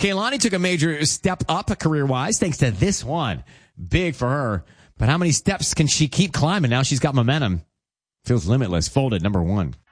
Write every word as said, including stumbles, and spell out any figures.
Kaylani took a major step up career-wise thanks to this one. Big for her. But how many steps can she keep climbing? Now she's got momentum. Feels limitless. Folded, number one.